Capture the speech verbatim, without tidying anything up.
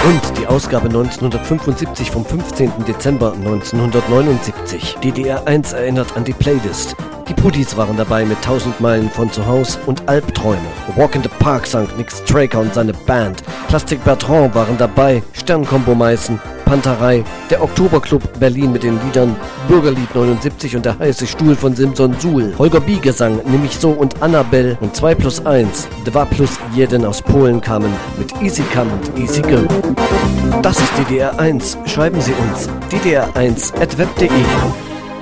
Und die Ausgabe neunzehnhundertfünfundsiebzig vom fünfzehnten Dezember neunzehnhundertneunundsiebzig. D D R eins erinnert an die Playlist. Die Puddies waren dabei mit tausend Meilen von zu Haus und Albträume. Walk in the Park sang Nick Straker und seine Band. Plastic Bertrand waren dabei, Sternkombo Meißen, Panterei, der Oktoberclub Berlin mit den Liedern Bürgerlied neunundsiebzig und der heiße Stuhl von Simson Suhl. Holger Biege sang Nimm mich so und Annabelle und zwei plus eins, Dwa plus jeden aus Polen kamen mit Easy Come und Easy Go. Das ist D D R eins. Schreiben Sie uns d d r eins at web punkt de.